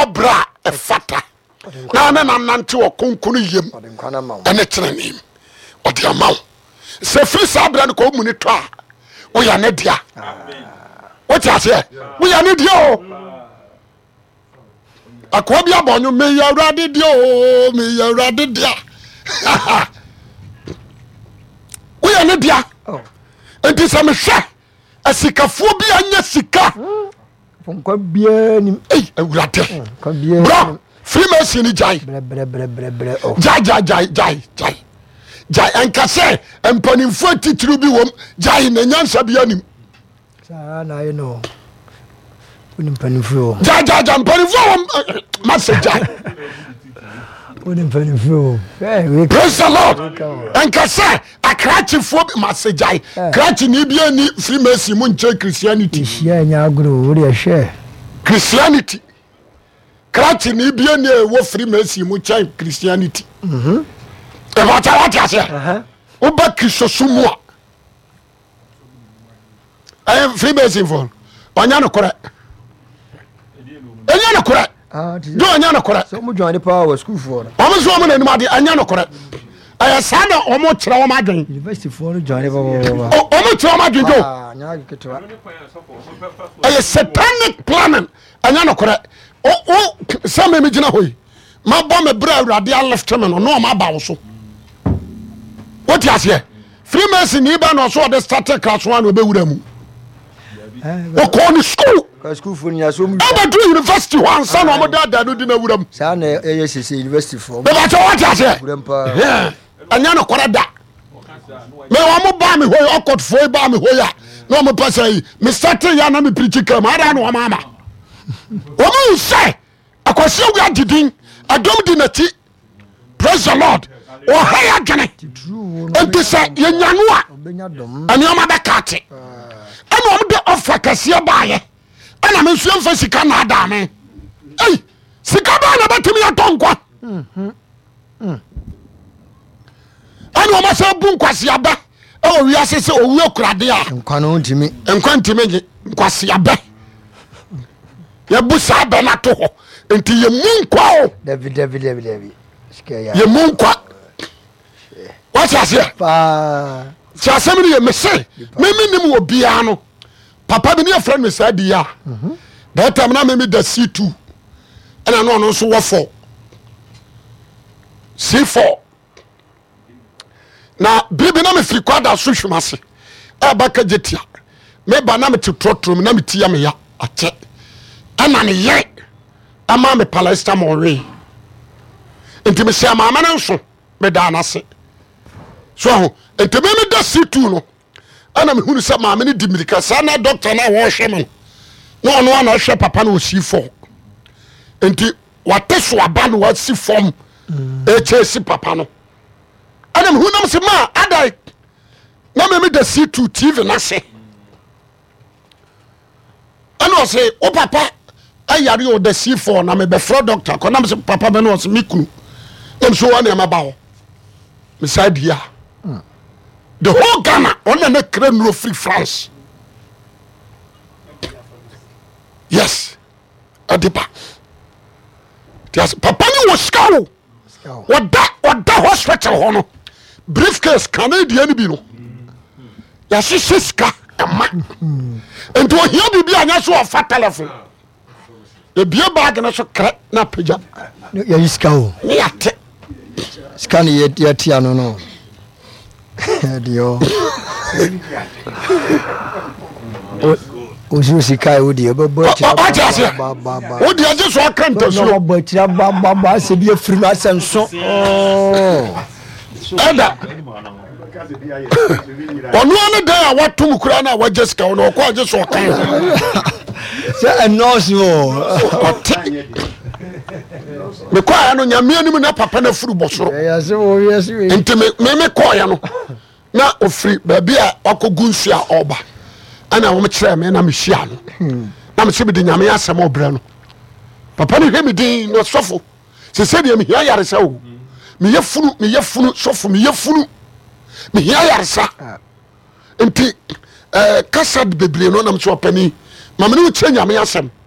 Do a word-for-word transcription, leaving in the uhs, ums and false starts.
bra e fata na na nante wo konkunu yem ene trenim odi amaw se free sabra no ko mu ni to a wo ya ne dia what you say we ya ne dia o akwa bia bonyo me ya urade dia o me ya urade dia we ya ne dia enti se me hwe asikafuo bi anya sika Fonko bia ni eh urade ka bia bro free mercy ni jai bre bre bre bre bre oh jai jai jai jai jai jai enkase empanimfo titiri bi wom jai na nyansa bia nim sa na you know unim panimfo jai jai jai empanimfo wom message jai unim panimfo eh praise the lord enkase akrachi fo message jai krachi ni bia ni free mercy mu nche Christianity ya nya agro wo de hwe Christianity krachi ni bia ni wo free mercy mu nche Christianity mhm e ba ta wa ta se aha o ba Kristo sumu a I free mercy for onya no kore enya no kore ah do onya no kore so mu join power school for o mo so mo na ni ade enya no kore aya sana o mo kire o ma adwen university for join power o mo kire o ma adwen jo ah nya gitwa aya satanic planning enya no kore o o sama me gina hoyi ma bo me bra awrade a left me no no ma ba wo so what you say Freemason ni ba no so the started class one we be wura mu o ko ni school ka school for nya so mu aba do university one son o mo da da no di na wura mu sa na e yes university for be ba to what you say grandpa anya no kore da me wa mo ba me hoyi okot foi ba me hoyi a no mo pasa yi me started ya na me preach kam ara no mama o mo say akwase wi agidin adom di nati praise the lord o haya gene enti say yenyanu a ani o ma be kate ana o de offer kase ba ye ana me nsu emfa sika na ada me ei sika ba na batimi atonkwa mhm mhm ana o ma se bu nkwase aba e o wi asese o wi okurade a nkwa no ntimi nkwa ntimi nkwase aba ya bu sa ba na to ho enti ye munkwa o david david david david skaya ye munkwa what you say pa ti asemi ye mese me minim wo bia no papa bi ne friend me sa di ya mhm that time na me me da C two ana no no so wo four C four na bibi na me free kwada so hwemase e ba ka jetia me ba na me tetrotrom na me tia me ya ache ana ne ye ama me palesta mo we enti me se ama na nso me da na se so ho enti me me da C two no ana me hunu se ma me ne dimirika sa na doctor na wo hwe me no ono ana hwe papa na o C four enti wateso aba no wa C form e chesi papa no ana me hunu se ma adai na me me da C two T V na se ana o se o papa ayari o da C four na me be fro doctor ko na me se papa be no o se mikunu em so one am about me side here the whole Ghana on na kre no free France yes adipa yes papa ni was scowl what that what that hospital hono briefcase Canadian bi no ya sisiska ama ento hia bibi anya so of telephone e bia bag na so kre na peja ya iska o ni ate scan ye ye tia no no dio o ju sika o di bo bo tira ba ba ba o di aje so akanta so no bo tira ba ba ba se bi efiri na senso oh ada onu ane da watum kura na wa Jessica ono ko aje so kan se enos o me kwa ya no nyame anim na papa na furu bosoro ya se o ya se enti me me kwa ya no na ofri ba bia akogu nsu a oba ana wo me kire me na me hia no na me se bi de nyame asem obra no papa ni hwe me din no sofo se se de me hia yare sa o me ye funu me ye funu sofo me ye funu me hia yare sa enti eh kasad bebre no na me so pani ma me no che nyame asem